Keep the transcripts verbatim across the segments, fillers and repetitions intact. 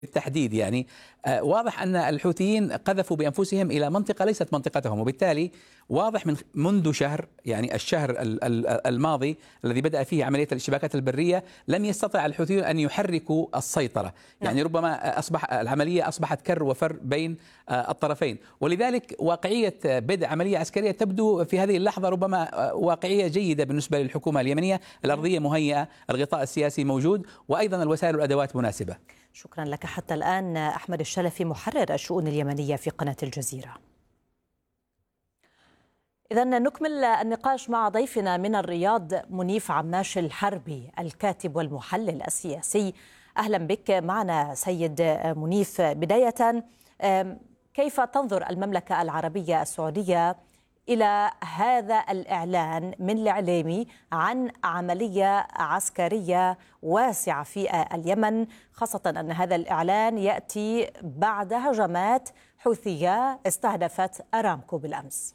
بالتحديد يعني آه، واضح أن الحوثيين قذفوا بأنفسهم إلى منطقة ليست منطقتهم، وبالتالي واضح من منذ شهر، يعني الشهر ال- ال- الماضي الذي بدأ فيه عملية الاشتباكات البرية، لم يستطع الحوثيون أن يحركوا السيطرة. نعم. يعني ربما أصبح العملية أصبحت كر وفر بين آه، الطرفين، ولذلك واقعية بدء عملية عسكرية تبدو في هذه اللحظة ربما آه، واقعية جيدة بالنسبة للحكومة اليمنية. الأرضية مهيئة، الغطاء السياسي موجود، وأيضا الوسائل والأدوات مناسبة. شكرا لك حتى الآن أحمد الشلفي، محرر الشؤون اليمنية في قناة الجزيرة. إذا نكمل النقاش مع ضيفنا من الرياض منيف عماش الحربي، الكاتب والمحلل السياسي. أهلا بك معنا سيد منيف. بداية، كيف تنظر المملكة العربية السعودية إلى هذا الإعلان من الإعلامي عن عملية عسكرية واسعة في اليمن، خاصة أن هذا الإعلان يأتي بعد هجمات حوثية استهدفت أرامكو بالأمس؟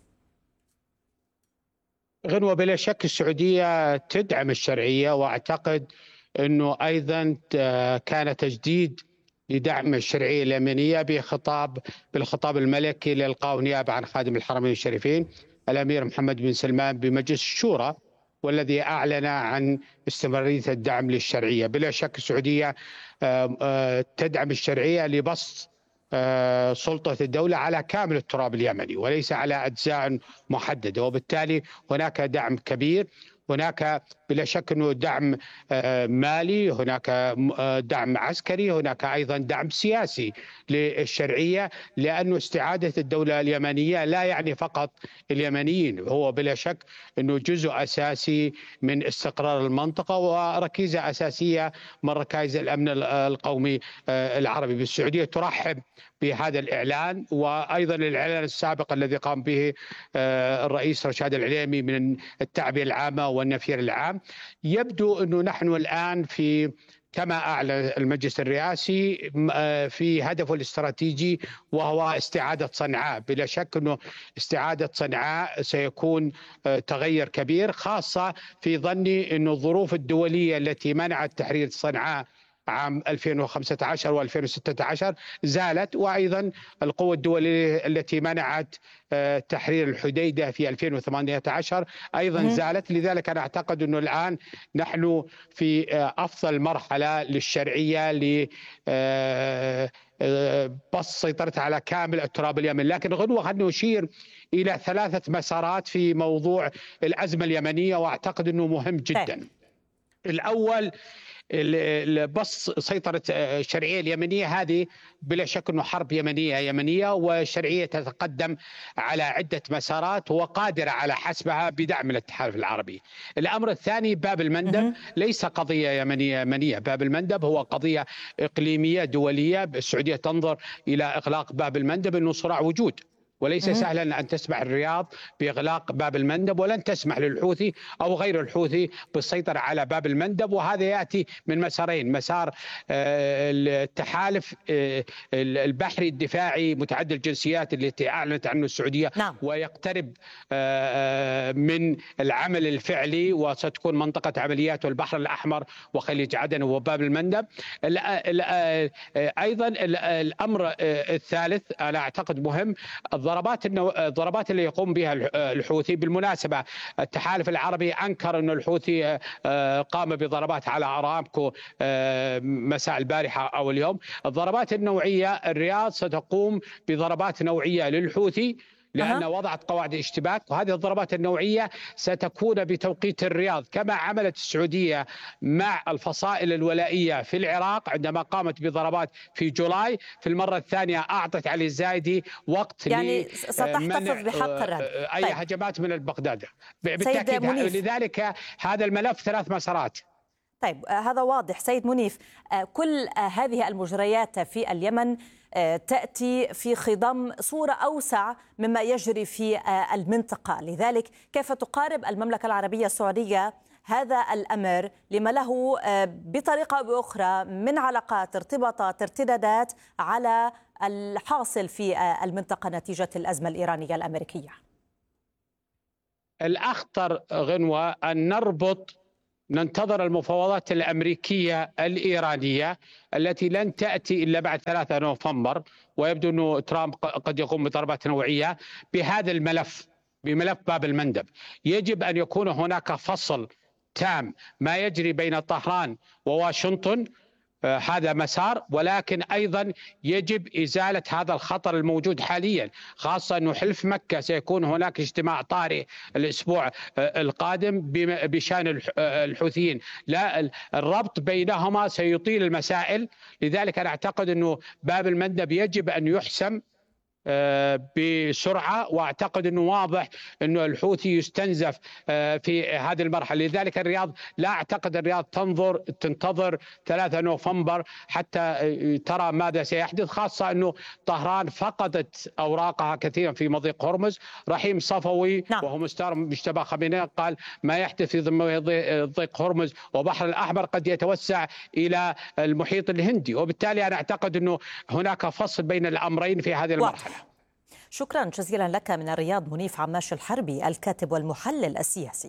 غنوة، بلا شك السعودية تدعم الشرعية، وأعتقد أنه أيضا كان تجديد لدعم الشرعية اليمنية بخطاب بالخطاب الملكي اللي ألقاه نيابة عن خادم الحرمين الشريفين الأمير محمد بن سلمان بمجلس الشورى، والذي أعلن عن استمرارية الدعم للشرعية. بلا شك السعودية تدعم الشرعية لبسط سلطة الدولة على كامل التراب اليمني وليس على أجزاء محددة، وبالتالي هناك دعم كبير. هناك بلا شك أنه دعم مالي، هناك دعم عسكري، هناك أيضا دعم سياسي للشرعية، لأنه استعادة الدولة اليمنية لا يعني فقط اليمنيين، هو بلا شك أنه جزء أساسي من استقرار المنطقة وركيزة أساسية من ركائز الأمن القومي العربي. بالسعودية ترحب بهذا الإعلان، وأيضا الإعلان السابق الذي قام به الرئيس رشاد العليمي من التعبئة العامة والنفير العام. يبدو أنه نحن الآن في كما أعلن المجلس الرئاسي في هدفه الاستراتيجي، وهو استعادة صنعاء. بلا شك أنه استعادة صنعاء سيكون تغير كبير، خاصة في ظني أن الظروف الدولية التي منعت تحرير صنعاء عام ألفين وخمسة عشر وألفين وستة عشر زالت، وأيضا القوة الدولية التي منعت تحرير الحديدة في ألفين وثمانية عشر أيضا زالت. لذلك أنا أعتقد أنه الآن نحن في أفضل مرحلة للشرعية لبسط سيطرتها على كامل التراب اليمني. لكن غنوة، خلينا نشير إلى ثلاثة مسارات في موضوع الأزمة اليمنية، وأعتقد أنه مهم جدا. الأول، بس سيطرة الشرعية اليمنية هذه بلا شك أنه حرب يمنية يمنية، والشرعية تتقدم على عدة مسارات وقادرة على حسمها بدعم الاتحاد العربي. الأمر الثاني، باب المندب ليس قضية يمنية يمنية، باب المندب هو قضية إقليمية دولية. السعودية تنظر إلى إغلاق باب المندب أنه صراع وجود، وليس سهلا أن تسمح الرياض بإغلاق باب المندب، ولن تسمح للحوثي أو غير الحوثي بالسيطرة على باب المندب. وهذا يأتي من مسارين: مسار التحالف البحري الدفاعي متعدد الجنسيات التي أعلنت عنه السعودية، نعم. ويقترب من العمل الفعلي، وستكون منطقة عمليات والبحر الأحمر وخليج عدن وباب المندب. أيضا الأمر الثالث أنا أعتقد مهم، الضربات الضربات اللي يقوم بها الحوثي. بالمناسبة التحالف العربي أنكر أن الحوثي قام بضربات على أرامكو مساء البارحة أو اليوم. الضربات النوعية، الرياض ستقوم بضربات نوعية للحوثي لأن أه. وضعت قواعد اشتباك، وهذه الضربات النوعية ستكون بتوقيت الرياض، كما عملت السعودية مع الفصائل الولائية في العراق عندما قامت بضربات في جولاي. في المرة الثانية أعطت علي الزايدي وقت يعني ستحتفظ بحق الرد أي طيب. هجمات من البغداد بالتأكيد. لذلك هذا الملف ثلاث مسارات. طيب، هذا واضح. سيد منيف، كل هذه المجريات في اليمن تأتي في خضم صورة أوسع مما يجري في المنطقة، لذلك كيف تقارب المملكة العربية السعودية هذا الأمر لما له بطريقة أو بأخرى من علاقات، ارتباطات، ارتدادات على الحاصل في المنطقة نتيجة الأزمة الإيرانية الأمريكية؟ الأخطر غنوة أن نربط ننتظر المفاوضات الأمريكية الإيرانية التي لن تأتي إلا بعد ثلاثة نوفمبر، ويبدو أن ترامب قد يقوم بضربات نوعية بهذا الملف، بملف باب المندب. يجب أن يكون هناك فصل تام ما يجري بين طهران وواشنطن، هذا مسار، ولكن أيضا يجب إزالة هذا الخطر الموجود حاليا، خاصة أنه حلف مكة سيكون هناك اجتماع طارئ الأسبوع القادم بشأن الحوثيين. لا، الربط بينهما سيطيل المسائل، لذلك أنا أعتقد أنه باب المندب يجب أن يحسم بسرعة، وأعتقد أنه واضح أنه الحوثي يستنزف في هذه المرحلة. لذلك الرياض لا أعتقد الرياض تنظر تنتظر ثلاثة نوفمبر حتى ترى ماذا سيحدث، خاصة أنه طهران فقدت أوراقها كثيرا في مضيق هرمز. رحيم صفوي نعم. وهو مستشار مجتبى خامنئي قال ما يحدث في مضيق هرمز وبحر الأحمر قد يتوسع إلى المحيط الهندي، وبالتالي أنا أعتقد أنه هناك فصل بين الأمرين في هذه المرحلة. شكرا جزيلا لك من الرياض منيف عماش الحربي الكاتب والمحلل السياسي.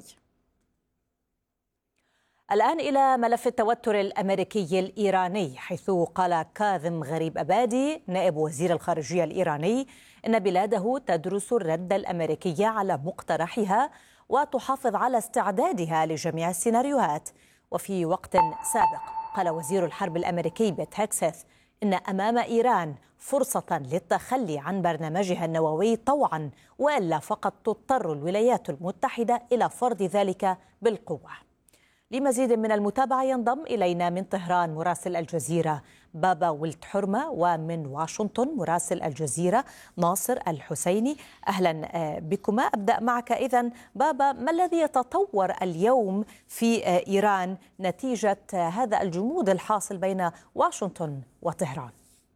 الآن إلى ملف التوتر الأمريكي الإيراني، حيث قال كاظم غريب أبادي نائب وزير الخارجية الإيراني إن بلاده تدرس الرد الأمريكي على مقترحها وتحافظ على استعدادها لجميع السيناريوهات. وفي وقت سابق قال وزير الحرب الأمريكي بيت هيكسث إن أمام إيران فرصة للتخلي عن برنامجها النووي طوعا، وإلا فقد تضطر الولايات المتحدة إلى فرض ذلك بالقوة. لمزيد من المتابعة ينضم إلينا من طهران مراسل الجزيرة بابا ولد حرمة، ومن واشنطن مراسل الجزيرة ناصر الحسيني. أهلا بكما. أبدأ معك إذن بابا، ما الذي يتطور اليوم في إيران نتيجة هذا الجمود الحاصل بين واشنطن وطهران؟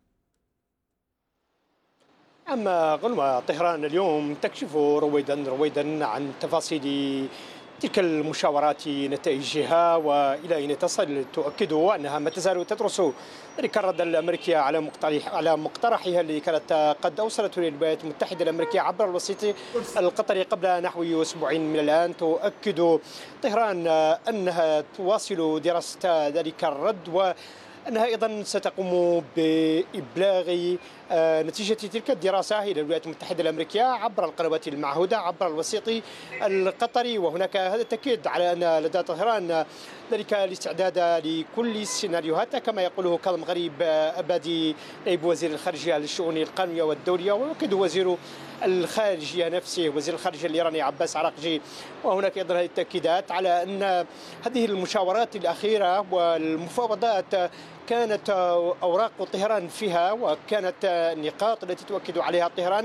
أما غنوة، طهران اليوم تكشف رويدا رويدا عن تفاصيل تلك المشاورات، نتائجها وإلى أين تصل. تؤكد أنها ما تزال تدرس ذلك الرد الأمريكي على مقترح على مقترحها الذي كانت قد أوصلته للولايات المتحدة الأمريكية عبر الوسيط القطري قبل نحو أسبوع من الآن. تؤكد طهران أنها تواصل دراسة ذلك الرد، وأنها أيضا ستقوم بإبلاغ نتيجة تلك الدراسة إلى الولايات المتحدة الأمريكية عبر القنوات المعهودة عبر الوسيط القطري. وهناك هذا التأكيد على أن لدى طهران ذلك الاستعداد لكل السيناريوهات كما يقوله كاظم غريب أبادي نائب وزير الخارجية للشؤون القانونية والدولية، ويؤكد وزير الخارجية نفسه وزير الخارجية الإيراني عباس عراقجي. وهناك أيضا هذه التأكيدات على أن هذه المشاورات الأخيرة والمفاوضات كانت أوراق طهران فيها، وكانت النقاط التي تؤكد عليها طهران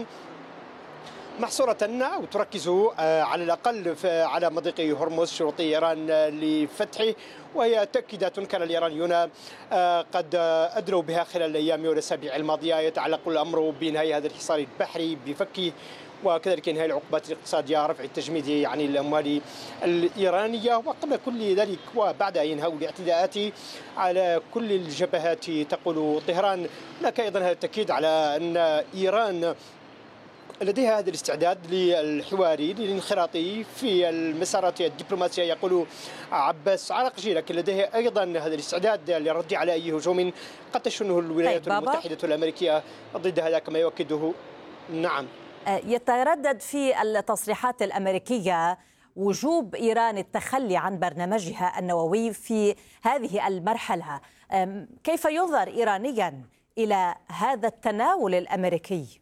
محصورة أو تركز على الأقل على مضيق هرمز، شروط إيران لفتحه، وهي تأكيدات كان الإيرانيون قد أدلوا بها خلال الأيام والأسابيع الماضية. يتعلق الأمر بإنهاء هذا الحصار البحري بفكه، وكذلك انهاء العقوبات الاقتصاديه، رفع التجميد عن يعني الاموال الايرانيه. وقبل كل ذلك وبعد انهاء الاعتداءات على كل الجبهات، تقول طهران هناك ايضا هذا التاكيد على ان ايران لديها هذا الاستعداد للحوار للانخراط في المسارات الدبلوماسيه، يقول عباس عراقجي، لكن لديها ايضا هذا الاستعداد للرد على اي هجوم قد تشنه الولايات طيب المتحده الامريكيه ضد هذا، كما يؤكده. نعم، يتردد في التصريحات الأمريكية وجوب إيران التخلي عن برنامجها النووي في هذه المرحلة. كيف ينظر إيرانيا إلى هذا التناول الأمريكي؟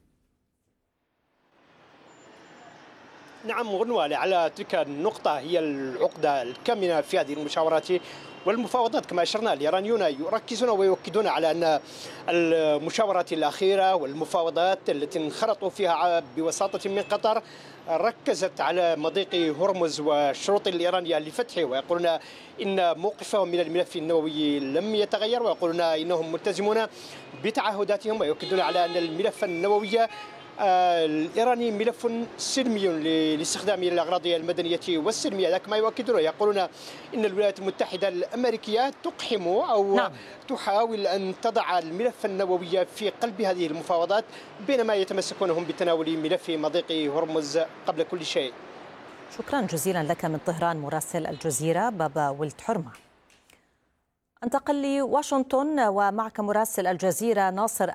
نعم غنوة، على تلك النقطة هي العقدة الكامنة في هذه المشاورات والمفاوضات. كما أشرنا الإيرانيون يركزون ويؤكدون على أن المشاورات الأخيرة والمفاوضات التي انخرطوا فيها بوساطة من قطر ركزت على مضيق هرمز والشروط الإيرانية لفتحه، ويقولون إن موقفهم من الملف النووي لم يتغير، ويقولون إنهم ملتزمون بتعهداتهم، ويؤكدون على أن الملف النووي الإيراني ملف سلمي لاستخدامه للأغراض المدنية والسلمية. كما يؤكدون يقولون إن الولايات المتحدة الأمريكية تقحم أو نعم. تحاول أن تضع الملف النووي في قلب هذه المفاوضات، بينما يتمسكون هم بتناول ملف مضيق هرمز قبل كل شيء. شكرا جزيلا لك من طهران مراسل الجزيرة بابا ولد حرمة. انتقل لواشنطن ومعك مراسل الجزيرة ناصر